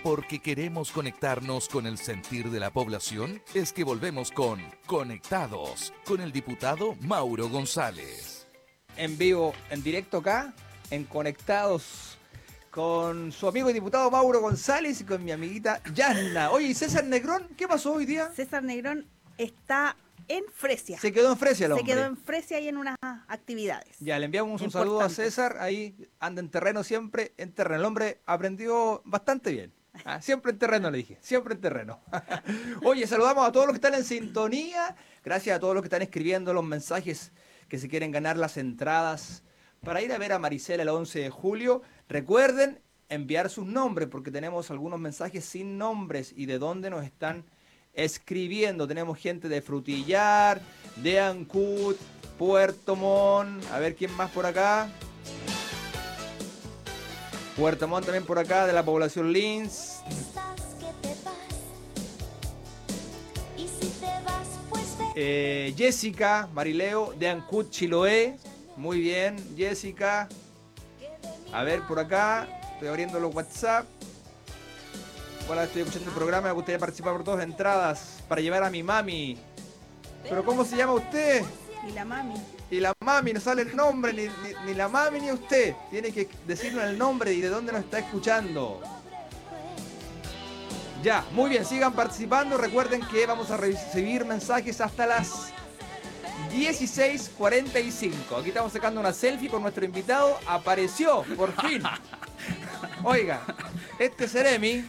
Porque queremos conectarnos con el sentir de la población, es que volvemos con Conectados, con el diputado Mauro González. En vivo, en directo acá, en Conectados, con su amigo y diputado Mauro González y con mi amiguita Yasna. Oye, ¿y César Negrón? ¿Qué pasó hoy día? César Negrón está en Fresia. Se quedó en Fresia el Se hombre. quedó en Fresia y en unas actividades. Ya, le enviamos un saludo a César. Ahí anda en terreno siempre, en terreno. El hombre aprendió bastante bien. Siempre en terreno, le dije, siempre en terreno. Oye, saludamos a todos los que están en sintonía. Gracias a todos los que están escribiendo los mensajes que se quieren ganar las entradas para ir a ver a Maricela el 11 de julio. Recuerden enviar sus nombres porque tenemos algunos mensajes sin nombres y de dónde nos están escribiendo. Tenemos gente de Frutillar, de Ancud, Puerto Montt. A ver quién más por acá. Puerto Montt también por acá, de la población Lins. Jessica, Marileo, de Ancud, Chiloé. Muy bien, Jessica. A ver, por acá, estoy abriendo los WhatsApp. Hola, estoy escuchando el programa, me gustaría participar por 2 entradas para llevar a mi mami. ¿Pero cómo se llama usted? Y la mami. Y la mami, no sale el nombre, ni la mami ni usted. Tiene que decirnos el nombre y de dónde nos está escuchando. Ya, muy bien, sigan participando. Recuerden que vamos a recibir mensajes hasta las 16:45. Aquí estamos sacando una selfie con nuestro invitado. Apareció, por fin. Oiga, este Ceremi,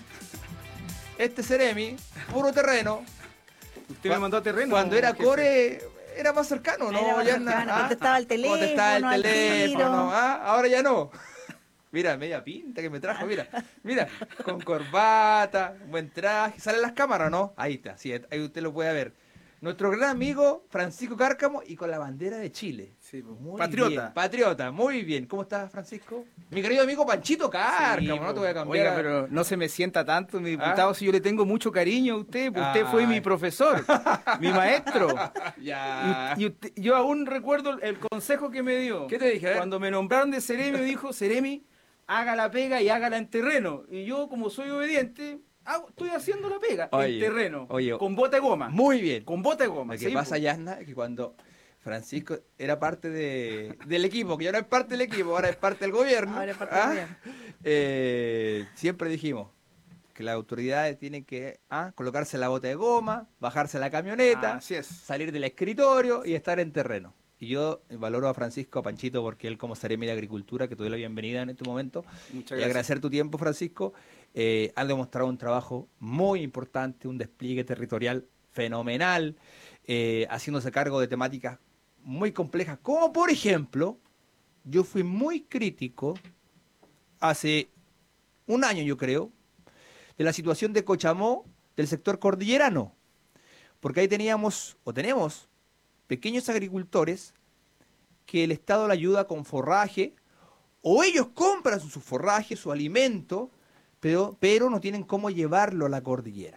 puro terreno. Usted me mandó a terreno. Cuando era Core, era más cercano, ¿no? Era más cercano, contestaba el teléfono. Contestaba el al teléfono, tiro. ahora ya no. Mira, media pinta que me trajo, mira, con corbata, buen traje. ¿Salen las cámaras o no? Ahí está, sí, ahí usted lo puede ver. Nuestro gran amigo Francisco Cárcamo y con la bandera de Chile. Sí, muy patriota. Bien, patriota, muy bien. ¿Cómo estás, Francisco? Mi querido amigo Panchito Cárcamo, Sí, no te voy a cambiar. Oiga, pero no se me sienta tanto, mi diputado, si yo le tengo mucho cariño a usted, pues usted fue mi profesor, mi maestro. Ya. Yo aún recuerdo el consejo que me dio. ¿Qué te dije? A ver. Cuando me nombraron de Ceremi, me dijo, Ceremi, haga la pega y hágala en terreno. Y yo, como soy obediente, estoy haciendo la pega en terreno, con bota de goma. Muy bien. Con bota de goma. Lo que pasa, Yasna, es que cuando Francisco era parte del equipo, que ya no es parte del equipo, ahora es parte del gobierno. Ahora es parte del gobierno. Siempre dijimos que las autoridades tienen que colocarse la bota de goma, bajarse la camioneta, Así es. salir del escritorio y estar en terreno. Y yo valoro a Francisco, a Panchito, porque él como Seremi de Agricultura, que te doy la bienvenida en este momento. Muchas Y gracias. agradecer tu tiempo, Francisco. Han demostrado un trabajo muy importante, un despliegue territorial fenomenal, haciéndose cargo de temáticas muy complejas, como por ejemplo, yo fui muy crítico hace un año, yo creo, de la situación de Cochamó del sector cordillerano, porque ahí tenemos pequeños agricultores que el Estado le ayuda con forraje, o ellos compran su forraje, su alimento, pero no tienen cómo llevarlo a la cordillera.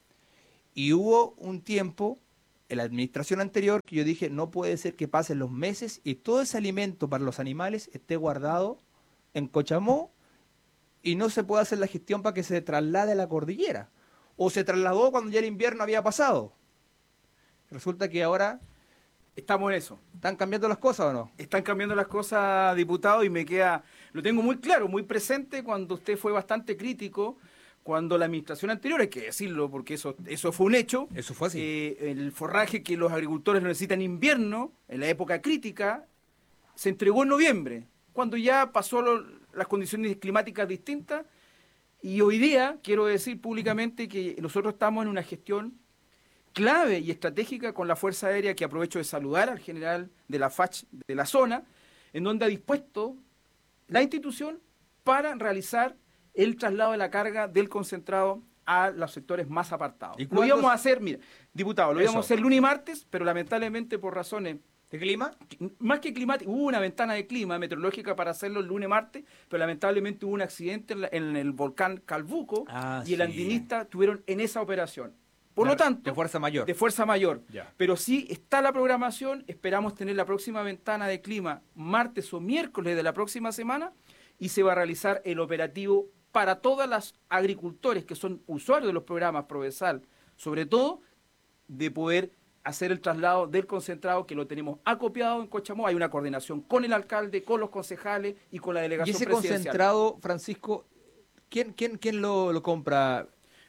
Y hubo un tiempo, en la administración anterior, que yo dije, no puede ser que pasen los meses y todo ese alimento para los animales esté guardado en Cochamó y no se puede hacer la gestión para que se traslade a la cordillera. O se trasladó cuando ya el invierno había pasado. Resulta que ahora Estamos en eso. ¿están cambiando las cosas o no? Están cambiando las cosas, diputado, y lo tengo muy claro, muy presente cuando usted fue bastante crítico, cuando la administración anterior, hay que decirlo, porque eso fue un hecho. Eso fue así. El forraje que los agricultores lo necesitan en invierno, en la época crítica, se entregó en noviembre, cuando ya pasó las condiciones climáticas distintas, y hoy día quiero decir públicamente que nosotros estamos en una gestión clave y estratégica con la Fuerza Aérea, que aprovecho de saludar al general de la FACH de la zona, en donde ha dispuesto la institución para realizar el traslado de la carga del concentrado a los sectores más apartados. ¿Y Lo íbamos a hacer, mira, diputado, lo íbamos a hacer lunes y martes, pero lamentablemente por razones ¿De clima? más que climáticas, hubo una ventana de clima meteorológica para hacerlo el lunes y martes, pero lamentablemente hubo un accidente en el volcán Calbuco y el andinista estuvieron en esa operación. Por lo tanto, de fuerza mayor. De fuerza mayor. Ya. Pero sí está la programación, esperamos tener la próxima ventana de clima martes o miércoles de la próxima semana y se va a realizar el operativo para todas las agricultores que son usuarios de los programas Provesal, sobre todo, de poder hacer el traslado del concentrado, que lo tenemos acopiado en Cochamó. Hay una coordinación con el alcalde, con los concejales y con la Y delegación ese presidencial. concentrado, Francisco, ¿quién lo compra?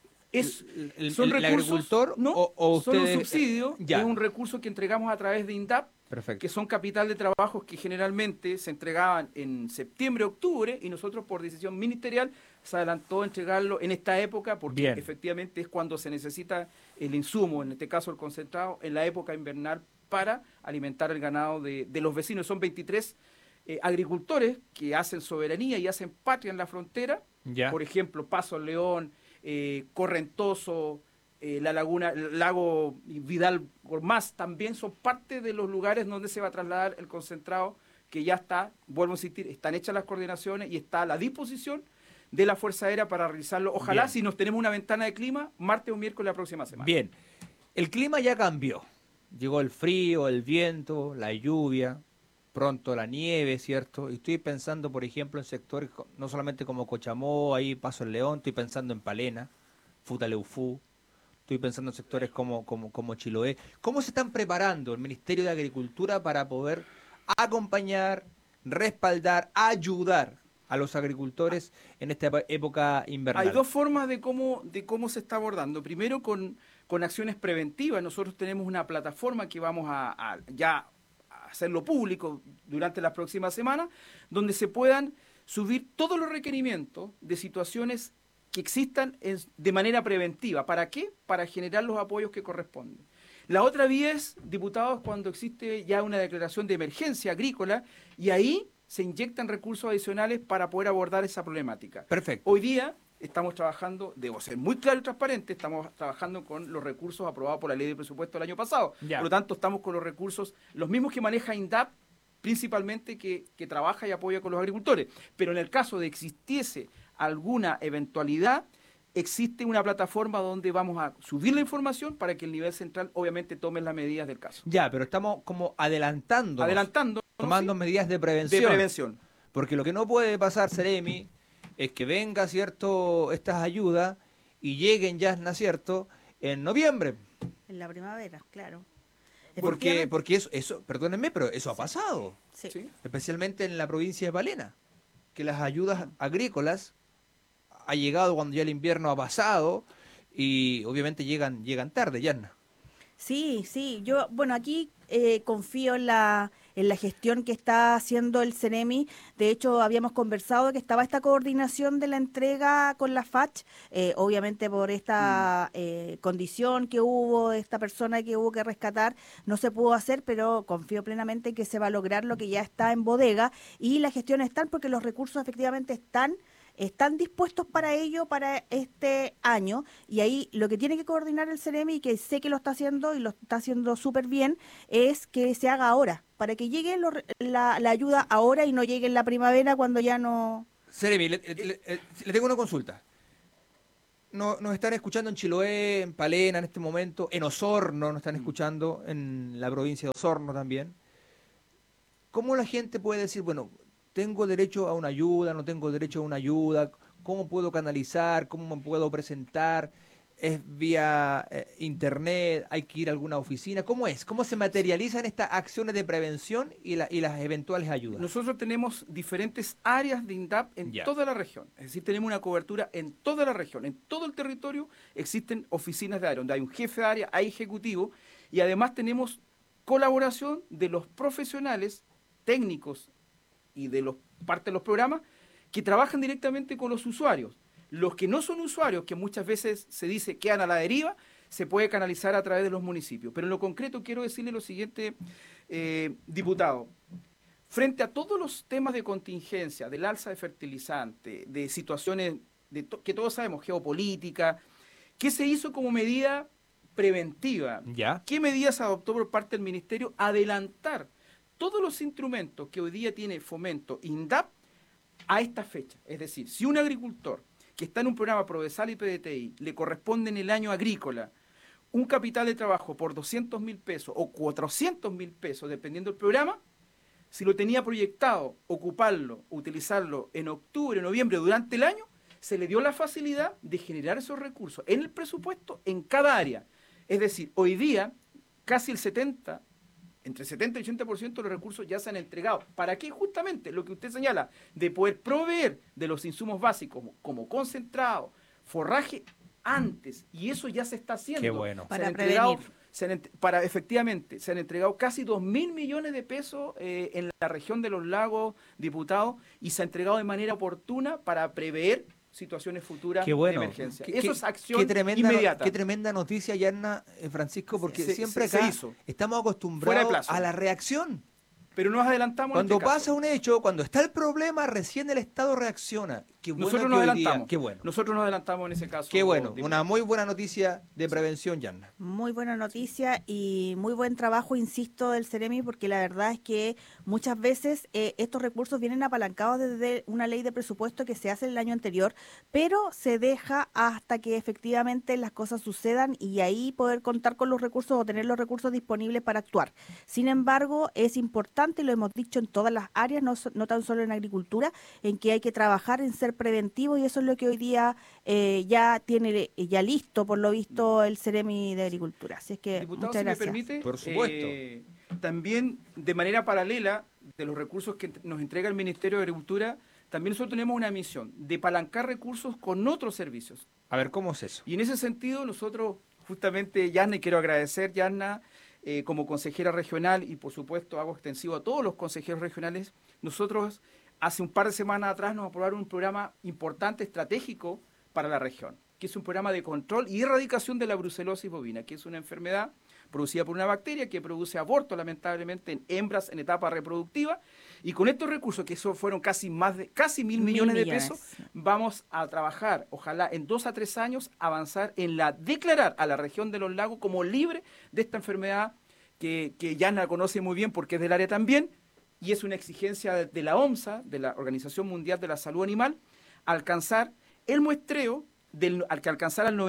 Son ¿El recursos, agricultor no, o son un ustedes? subsidio, Ya. es un recurso que entregamos a través de INDAP, Perfecto. que son capital de trabajos que generalmente se entregaban en septiembre, octubre, y nosotros por decisión ministerial se adelantó a entregarlo en esta época, porque Bien. efectivamente es cuando se necesita el insumo, en este caso el concentrado, en la época invernal para alimentar el ganado de los vecinos. Son 23 agricultores que hacen soberanía y hacen patria en la frontera, Ya. por ejemplo, Paso al León, Correntoso, la laguna, el lago Vidal Gormaz, también son parte de los lugares donde se va a trasladar el concentrado, que ya está, vuelvo a insistir, están hechas las coordinaciones y está a la disposición de la Fuerza Aérea para realizarlo. Ojalá, Bien. si nos tenemos una ventana de clima, martes o miércoles la próxima semana. Bien, el clima ya cambió. Llegó el frío, el viento, la lluvia, pronto la nieve, ¿cierto? Y estoy pensando, por ejemplo, en sectores no solamente como Cochamó, ahí Paso el León, estoy pensando en Palena, Futaleufú, estoy pensando en sectores como Chiloé. ¿Cómo se están preparando el Ministerio de Agricultura para poder acompañar, respaldar, ayudar a los agricultores en esta época invernal? Hay dos formas de cómo se está abordando. Primero, con acciones preventivas. Nosotros tenemos una plataforma que vamos a ya hacerlo público durante las próximas semanas, donde se puedan subir todos los requerimientos de situaciones que existan de manera preventiva. ¿Para qué? Para generar los apoyos que corresponden. La otra vía es, diputados, cuando existe ya una declaración de emergencia agrícola, y ahí se inyectan recursos adicionales para poder abordar esa problemática. Perfecto. Hoy día estamos trabajando, debo ser muy claro y transparente, estamos trabajando con los recursos aprobados por la ley de presupuesto del año pasado. Ya. Por lo tanto, estamos con los recursos, los mismos que maneja INDAP, principalmente que trabaja y apoya con los agricultores. Pero en el caso de existiese alguna eventualidad, existe una plataforma donde vamos a subir la información para que el nivel central obviamente tome las medidas del caso. Ya, pero estamos como adelantando, tomando ¿sí? medidas de De prevención. prevención. Porque lo que no puede pasar, Seremi, es que venga, ¿cierto?, estas ayudas y lleguen ya, ¿no es cierto?, en noviembre. En la primavera, claro. Porque Efectivamente. eso, perdónenme, pero eso ha pasado, Sí. ¿Sí? especialmente en la provincia de Palena, que las ayudas agrícolas ha llegado cuando ya el invierno ha pasado y obviamente llegan tarde, Yanna. Sí, sí. Yo, bueno, aquí confío en la gestión que está haciendo el CENEMI. De hecho, habíamos conversado que estaba esta coordinación de la entrega con la FACH, obviamente por esta condición que hubo, esta persona que hubo que rescatar, no se pudo hacer, pero confío plenamente que se va a lograr lo que ya está en bodega y la gestión están porque los recursos efectivamente están dispuestos para ello para este año, y ahí lo que tiene que coordinar el CEREMI, y que sé que lo está haciendo y lo está haciendo súper bien, es que se haga ahora, para que llegue la ayuda ahora y no llegue en la primavera cuando ya no... Seremi, le tengo una consulta. Nos están escuchando en Chiloé, en Palena en este momento, en Osorno nos están escuchando, en la provincia de Osorno también. ¿Cómo la gente puede decir, bueno, tengo derecho a una ayuda, no tengo derecho a una ayuda? ¿Cómo puedo canalizar? ¿Cómo me puedo presentar? ¿Es vía internet? ¿Hay que ir a alguna oficina? ¿Cómo es? ¿Cómo se materializan estas acciones de prevención y las eventuales ayudas? Nosotros tenemos diferentes áreas de INDAP en toda la región. Es decir, tenemos una cobertura en toda la región. En todo el territorio existen oficinas de área, donde hay un jefe de área, hay ejecutivo, y además tenemos colaboración de los profesionales técnicos y de parte de los programas que trabajan directamente con los usuarios. Los que no son usuarios, que muchas veces se dice quedan a la deriva, se puede canalizar a través de los municipios. Pero en lo concreto quiero decirle lo siguiente, diputado. Frente a todos los temas de contingencia, del alza de fertilizante, de situaciones que todos sabemos, geopolítica, ¿qué se hizo como medida preventiva? ¿Ya? ¿Qué medidas adoptó por parte del Ministerio? Adelantar todos los instrumentos que hoy día tiene Fomento INDAP a esta fecha. Es decir, si un agricultor que está en un programa Provesal y PDTI le corresponde en el año agrícola un capital de trabajo por 200.000 pesos o 400.000 pesos, dependiendo del programa, si lo tenía proyectado ocuparlo, utilizarlo en octubre, noviembre, durante el año, se le dio la facilidad de generar esos recursos en el presupuesto en cada área. Es decir, hoy día casi entre 70 y 80% de los recursos ya se han entregado. ¿Para qué? Justamente lo que usted señala, de poder proveer de los insumos básicos como concentrado, forraje antes, y eso ya se está haciendo. Qué bueno. Para prevenir. Efectivamente, se han entregado casi 2.000 millones de pesos en la región de los lagos, diputados, y se ha entregado de manera oportuna para prever situaciones futuras Qué bueno. de emergencia. Qué- Eso es qué- acción qué tremenda, inmediata. Qué tremenda noticia, Yarna, Francisco, porque Se- siempre se acá hizo. estamos Fuera de acostumbrados plazo. a la reacción. Pero nos adelantamos Cuando en este caso. pasa un hecho, cuando está el problema, recién el Estado reacciona. Qué bueno Nosotros que nos hoy día- adelantamos. Qué bueno. Nosotros nos adelantamos en ese caso. Qué bueno. diputado. Una muy buena noticia de prevención, Yarna. Muy buena noticia y muy buen trabajo, insisto, del Ceremi, porque la verdad es que muchas veces estos recursos vienen apalancados desde una ley de presupuesto que se hace el año anterior, pero se deja hasta que efectivamente las cosas sucedan y ahí poder contar con los recursos o tener los recursos disponibles para actuar. Sin embargo, es importante, y lo hemos dicho en todas las áreas, no tan solo en agricultura, en que hay que trabajar en ser preventivo, y eso es lo que hoy día ya tiene ya listo, por lo visto, el Ceremi de Agricultura. Así es que Diputado, muchas si me gracias. permite, Por supuesto. también de manera paralela de los recursos que nos entrega el Ministerio de Agricultura, también nosotros tenemos una misión de palancar recursos con otros servicios. A ver, ¿cómo es eso? Y en ese sentido, nosotros, justamente, Yarna, y quiero agradecer, Yarna, como consejera regional, y por supuesto hago extensivo a todos los consejeros regionales, nosotros hace un par de semanas atrás nos aprobaron un programa importante, estratégico para la región, que es un programa de control y erradicación de la brucelosis bovina, que es una enfermedad producida por una bacteria que produce aborto, lamentablemente, en hembras en etapa reproductiva. Y con estos recursos, que eso fueron casi 1.000 millones de pesos, vamos a trabajar, ojalá en 2 a 3 años, avanzar en declarar a la región de los lagos como libre de esta enfermedad que Yana conoce muy bien porque es del área también, y es una exigencia de la OMSA, de la Organización Mundial de la Salud Animal, alcanzar el muestreo, al que alcanzar al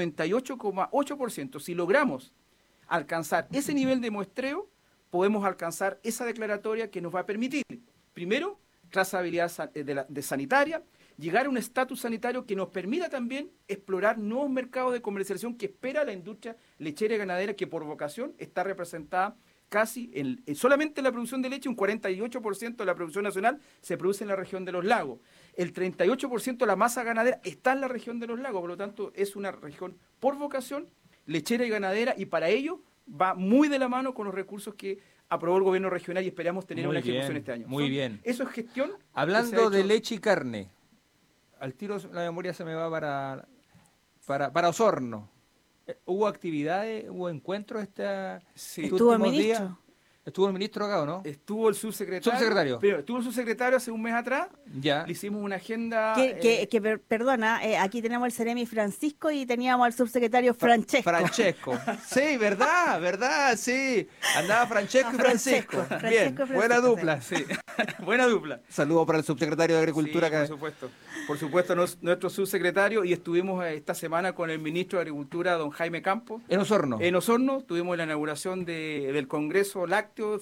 98,8%. Si logramos alcanzar ese nivel de muestreo, podemos alcanzar esa declaratoria que nos va a permitir, primero, trazabilidad sanitaria, llegar a un estatus sanitario que nos permita también explorar nuevos mercados de comercialización que espera la industria lechera y ganadera, que por vocación está representada casi solamente en la producción de leche. Un 48% de la producción nacional se produce en la región de los lagos. El 38% de la masa ganadera está en la región de los lagos, por lo tanto es una región por vocación lechera y ganadera, y para ello va muy de la mano con los recursos que aprobó el gobierno regional y esperamos tener Muy una ejecución bien, este año. muy bien. Eso es gestión. que se ha Hablando de hecho- leche y carne, al tiro la memoria se me va para Osorno. ¿Hubo actividades, hubo encuentros Sí. estos ¿Estuvo el últimos días? ministro? ¿Estuvo el ministro acá o no? Estuvo el subsecretario. Subsecretario. Primero, estuvo el subsecretario hace un mes atrás. Ya. Le hicimos una agenda. Perdona, aquí tenemos el Ceremi Francisco y teníamos al subsecretario Francesco. Francesco. Sí, verdad, sí. Andaba Francesco y Francisco. Francesco Bien, y Francisco, buena sí. dupla. Sí. Buena dupla. Saludos para el subsecretario de Agricultura. Sí, por supuesto. Por supuesto, nuestro subsecretario, y estuvimos esta semana con el ministro de Agricultura, don Jaime Campos. En Osorno. En Osorno tuvimos la inauguración del Congreso Lácteo